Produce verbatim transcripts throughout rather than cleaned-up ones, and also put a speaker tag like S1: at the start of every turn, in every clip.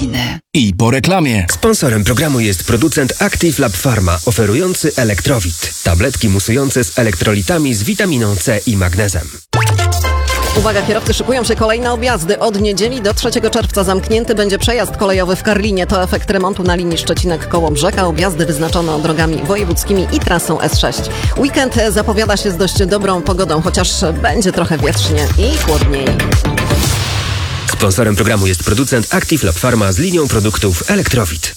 S1: witaminy.
S2: I po reklamie.
S3: Sponsorem programu jest producent Active Lab Pharma, oferujący Elektrowit. Tabletki musujące z elektrolitami z witaminą C i magnezem.
S4: Uwaga, kierowcy szykują się kolejne objazdy. Od niedzieli do trzeciego czerwca zamknięty będzie przejazd kolejowy w Karlinie. To efekt remontu na linii Szczecinek-Kołobrzeg, a objazdy wyznaczono drogami wojewódzkimi i trasą S sześć. Weekend zapowiada się z dość dobrą pogodą, chociaż będzie trochę wietrznie i chłodniej.
S3: Sponsorem programu jest producent Active Lab Pharma z linią produktów Elektrowit.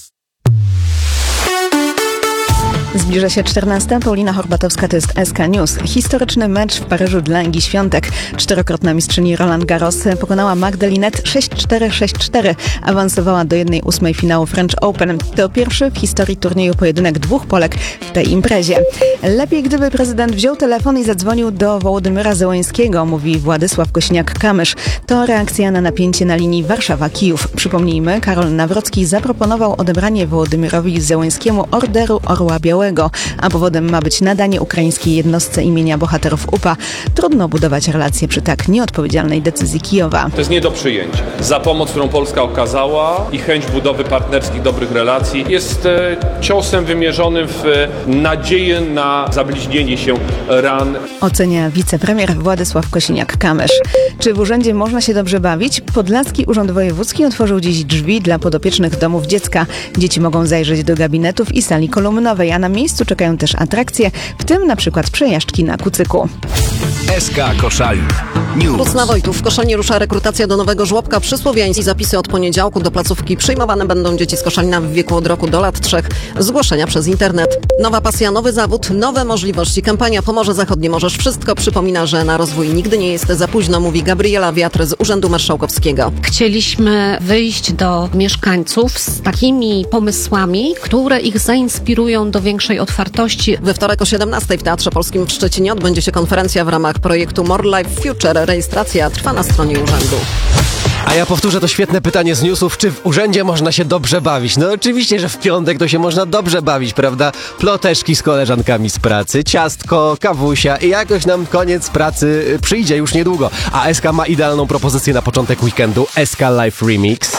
S5: Zbliża się czternasta. Paulina Horbatowska, to jest S K News. Historyczny mecz w Paryżu dla Igi Świątek. Czterokrotna mistrzyni Roland Garros pokonała Magdalinette sześć cztery sześć cztery. Awansowała do jednej ósmej finału French Open. To pierwszy w historii turnieju pojedynek dwóch Polek w tej imprezie. Lepiej, gdyby prezydent wziął telefon i zadzwonił do Wołodymyra Zełańskiego, mówi Władysław Kośniak-Kamysz. To reakcja na napięcie na linii Warszawa-Kijów. Przypomnijmy, Karol Nawrocki zaproponował odebranie Wołodymyrowi Zełańskiemu Orderu Orła Białego, a powodem ma być nadanie ukraińskiej jednostce imienia bohaterów U P A. Trudno budować relacje przy tak nieodpowiedzialnej decyzji Kijowa.
S6: To jest nie do przyjęcia. Za pomoc, którą Polska okazała i chęć budowy partnerskich, dobrych relacji jest e, ciosem wymierzonym w e, nadzieję na zabliźnienie się ran.
S5: Ocenia wicepremier Władysław Kosiniak-Kamysz. Czy w urzędzie można się dobrze bawić? Podlaski Urząd Wojewódzki otworzył dziś drzwi dla podopiecznych domów dziecka. Dzieci mogą zajrzeć do gabinetów i sali kolumnowej, a na miejscu czekają też atrakcje, w tym na przykład przejażdżki na kucyku.
S2: S K Koszalin News.
S4: Puc na Wojtów. W Koszalinie rusza rekrutacja do nowego żłobka przy Słowiańskiej. Zapisy od poniedziałku do placówki przyjmowane będą dzieci z Koszalina w wieku od roku do lat trzech. Zgłoszenia przez internet. Nowa pasja, nowy zawód, nowe możliwości. Kampania Pomorze Zachodnie Możesz Wszystko przypomina, że na rozwój nigdy nie jest za późno, mówi Gabriela Wiatr z Urzędu Marszałkowskiego.
S7: Chcieliśmy wyjść do mieszkańców z takimi pomysłami, które ich zainspirują do większej otwartości.
S4: We wtorek o siedemnastej w Teatrze Polskim w Szczecinie odbędzie się konferencja w ramach projektu More Life Future. Rejestracja trwa na stronie urzędu.
S8: A ja powtórzę to świetne pytanie z newsów, czy w urzędzie można się dobrze bawić? No oczywiście, że w piątek to się można dobrze bawić, prawda? Ploteczki z koleżankami z pracy, ciastko, kawusia i jakoś nam koniec pracy przyjdzie już niedługo. A S K ma idealną propozycję na początek weekendu. S K Live Remix.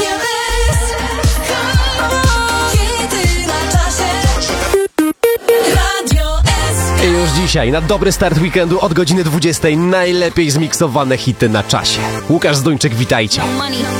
S8: I już dzisiaj na dobry start weekendu od godziny dwudziestej najlepiej zmiksowane hity na czasie. Łukasz Zduńczyk, witajcie.